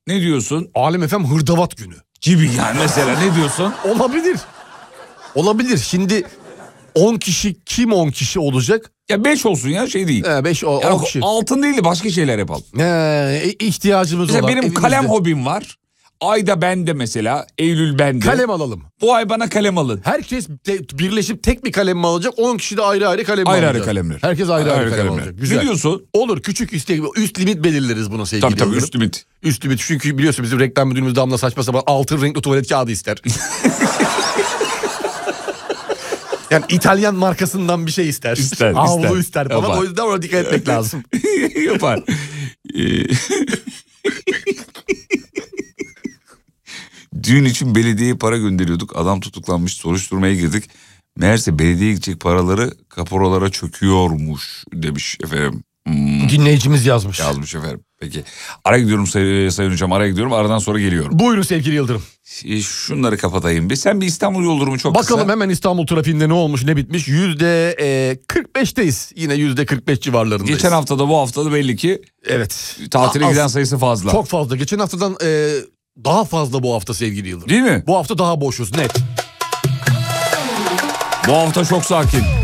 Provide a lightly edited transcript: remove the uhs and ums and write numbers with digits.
Ne diyorsun? Alem FM hırdavat günü. Gibi yani mesela ne diyorsun? Olabilir. Şimdi 10 kişi kim 10 kişi olacak? Ya 5 olsun ya şey değil. 5 10 Yani kişi. altın değil de başka şeyler yapalım. İhtiyacımız Mesela olan. benim evimizde. kalem hobim var. Ayda bende mesela, Eylül bende. Kalem alalım. Bu ay bana kalem alın. Herkes birleşip tek bir kalem mi alacak? 10 kişi de ayrı ayrı kalem mi alacak? Ayrı ayrı kalemler. Herkes ayrı kalem alacak. Güzel. Ne diyorsun? Olur, küçük üst limit belirleriz buna sevgili Tabii Yıldırım. üst limit. Üst limit, çünkü biliyorsun bizim reklam müdürümüz Damla saçma sapan altın renkli tuvalet kağıdı ister. Yani İtalyan markasından bir şey ister. Havlu ister falan. Yapar. O yüzden ona dikkat etmek lazım. Yapar. Düğün için belediyeye para gönderiyorduk. Adam tutuklanmış, soruşturmaya girdik. Meğerse belediyeye gidecek paraları kaporalara çöküyormuş demiş efendim. Dinleyicimiz yazmış. Yazmış efendim. Peki. Araya gidiyorum sayın hocam, araya gidiyorum. Aradan sonra geliyorum. Buyurun sevgili Yıldırım. Şunları kapatayım bir. Sen bir İstanbul yol durumu çok kısa. Bakalım hemen İstanbul trafiğinde ne olmuş ne bitmiş. %45'teyiz. Yine %45 civarlarındayız. Geçen haftada bu haftada belli ki evet. tatile giden sayısı fazla. Çok fazla. Geçen haftadan daha fazla bu hafta sevgili Yıldırım. Değil mi? Bu hafta daha boşuz net. Bu hafta çok sakin.